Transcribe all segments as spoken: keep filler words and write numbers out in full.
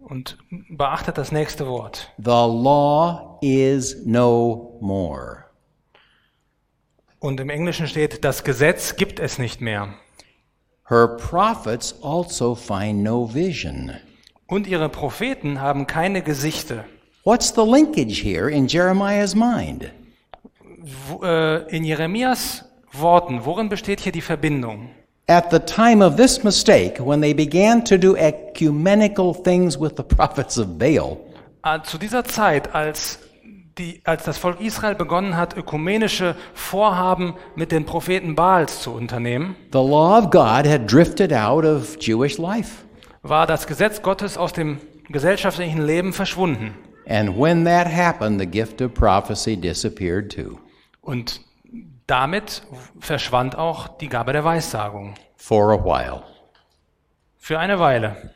Und beachtet das nächste Wort. The law is no more. Und im Englischen steht, das Gesetz gibt es nicht mehr. Her prophets also find no vision. Und ihre Propheten haben keine Gesichte. What's the linkage here in Jeremiah's mind? Wo, äh, in Jeremias Worten, worin besteht hier die Verbindung? At the time of this mistake, when they began to do ecumenical things with the prophets of Baal, Äh, Zu dieser Zeit, als, die, als das Volk Israel begonnen hat, ökumenische Vorhaben mit den Propheten Baals zu unternehmen, the law of God had drifted out of Jewish life. war das Gesetz Gottes aus dem gesellschaftlichen Leben verschwunden. And when that happened, the gift of prophecy disappeared too. Und damit verschwand auch die Gabe der Weissagung. For a while. Für eine Weile.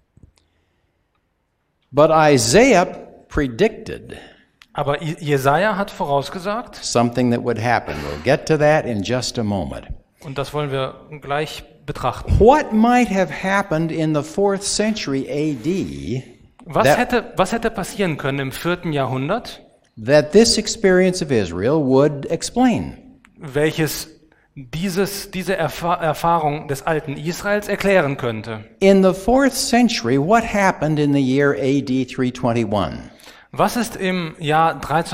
But Isaiah predicted Aber I- Jesaja hat vorausgesagt, something that would happen. We'll get to that in just a moment. und das wollen wir gleich betrachten. What might have happened in the fourth century A D Was that, hätte, was hätte passieren können im vierten Jahrhundert, that this experience of Israel would explain? welches dieses, diese Erfa- Erfahrung des alten Israels erklären könnte? In the fourth century, what happened in the year A D three twenty-one? Was ist im Jahr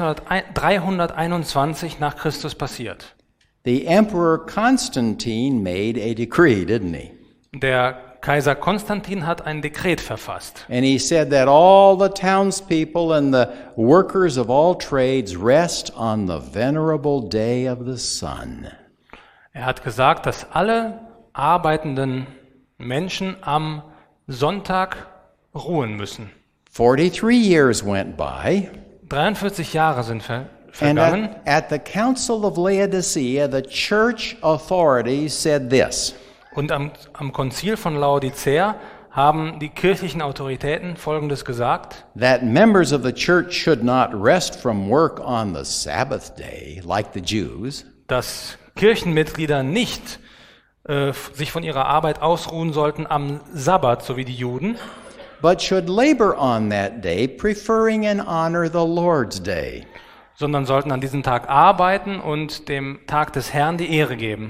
dreihunderteinundzwanzig nach Christus passiert? The Emperor Constantine made a decree, didn't he? Der Kaiser Konstantin hat ein Dekret verfasst. And he said that all the townspeople and the workers of all trades rest on the venerable day of the sun. Er hat gesagt, dass alle arbeitenden Menschen am Sonntag ruhen müssen. Forty-three years went by, dreiundvierzig Jahre sind ver and vergangen. at, at the Council of Laodicea, the church authorities said this: Und am, am Konzil von Laodicea haben die kirchlichen Autoritäten Folgendes gesagt: that members of the church should not rest from work on the Sabbath day, like the Jews, dass Kirchenmitglieder nicht äh, sich von ihrer Arbeit ausruhen sollten am Sabbat, so wie die Juden, but should labor on that day, preferring and honor the Lord's day. sondern sollten an diesem Tag arbeiten und dem Tag des Herrn die Ehre geben.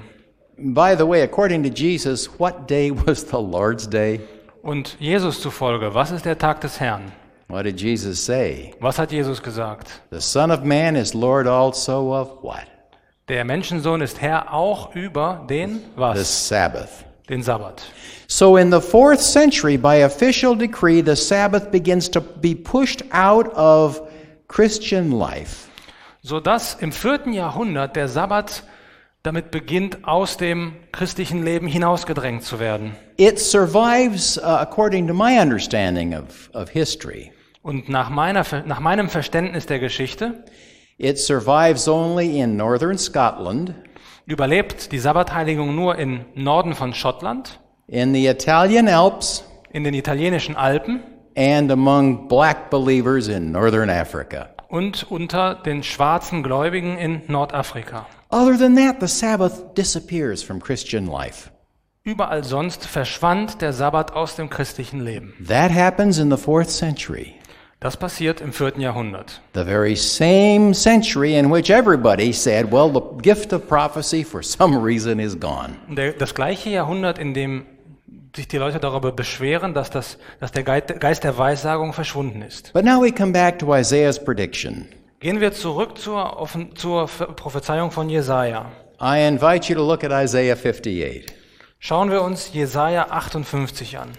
By the way, according to Jesus, what day was the Lord's day? Und Jesus zufolge, was ist der Tag des Herrn? What did Jesus say? Was hat Jesus gesagt? The Son of Man is Lord also of what? Der Menschensohn ist Herr auch über den, The was? Sabbath. Den Sabbat. So in the fourth century, by official decree, the Sabbath begins to be pushed out of Christian life. Sodass im vierten Jahrhundert der Sabbat damit beginnt, aus dem christlichen Leben hinausgedrängt zu werden. It survives, uh, according to my understanding of, of history, Und nach, meiner, nach meinem Verständnis der Geschichte it survives only in northern Scotland, überlebt die Sabbatheiligung nur im Norden von Schottland, in the Italian Alps, in den italienischen Alpen and among black believers in northern Africa. und unter den schwarzen Gläubigen in Nordafrika. Other than that, the Sabbath disappears from Christian life. Überall sonst verschwand der Sabbat aus dem christlichen Leben. That happens in the fourth century, Das passiert im vierten Jahrhundert. the very same century in which everybody said, well, the gift of prophecy for some reason is gone. Der, das gleiche Jahrhundert, in dem sich die Leute darüber beschweren, dass, das, dass der Geist der Weissagung verschwunden ist. But now we come back to Isaiah's prediction. Gehen wir zurück zur, offen, zur Prophezeiung von Jesaja. I invite you to look at Isaiah fifty-eight, Schauen wir uns Jesaja achtundfünfzig an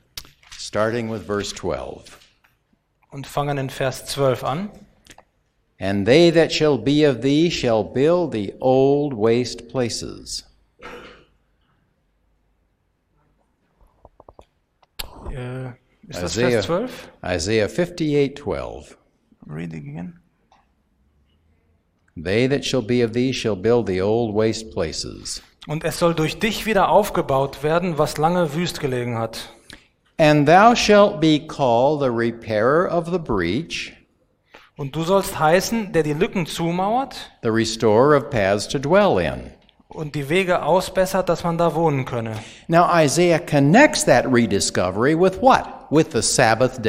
starting with verse twelve. und fangen in Vers zwölf an. And they that shall be of thee shall build the old waste places. Äh, ist das Isaiah, Vers zwölf? Isaiah fifty-eight twelve. Read again. They that shall be of thee shall build the old waste places. Und es soll durch dich wieder aufgebaut werden, was lange wüst gelegen hat. And thou shalt be called the repairer of the breach, Und du sollst heißen, der die Lücken zumauert the restorer of paths to dwell in. und die Wege ausbessert, dass man da wohnen könne. Now Isaiah connects that rediscovery with what? With the Sabbath day.